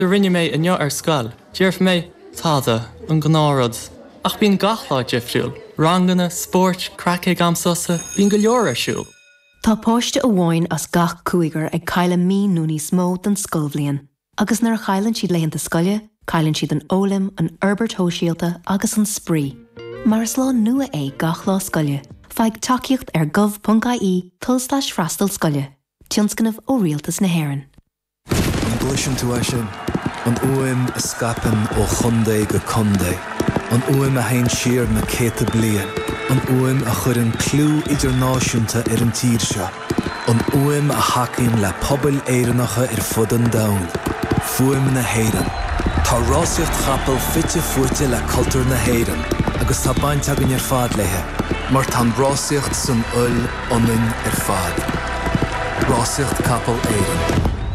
De rinne mé inneo ar scoil, dearf mé táda an gnárad. Ach bín gachlá difriúil, rangana, sport, crackig amsosa, bín go leor arsúil. Tá páiste a bháin as gach cúigar ag caile mí núní smó den scolbhlion. Agus nar chailann siad léanta scoile, cailann siad an ólim, an Herbert Hóisialta agus an Spree. Mar is lá nua é gach lá scoile, feig takeíocht ar gov.ie /freastal scoile. Tionscanmh ó rialtas na hÉireann. An gluisin tú sin, an uaim a scapan ó chundé go condé. An uaim a hain siar na céta blian. An uaim a chur an clú idirnáisiúnta ar an tír seo. An uaim a hacinn le pobl éireannacha ar fud an domhan. Fuaim na hÉireann. Tá rásaíocht chapel fitte fuairte le cultúr na hÉireann, agus tá baint agan ar fad lethe, mar tá rásaíocht san ull ionainn ar fad. Rásaíocht capel éireann.